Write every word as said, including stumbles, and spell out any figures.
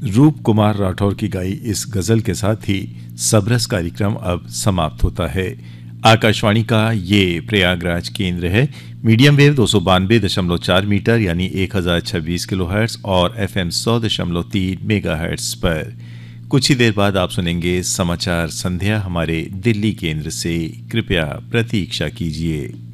रूप कुमार राठौर की गाई इस गजल के साथ ही सबरस कार्यक्रम अब समाप्त होता है। आकाशवाणी का ये प्रयागराज केंद्र है। मीडियम वेव दो सौ बानवे दशमलव चार मीटर यानी एक हजार छब्बीस किलो हर्ट्स और एफ एम सौ दशमलव तीन मेगा हर्ट्स पर। कुछ ही देर बाद आप सुनेंगे समाचार संध्या हमारे दिल्ली केंद्र से। कृपया प्रतीक्षा कीजिए।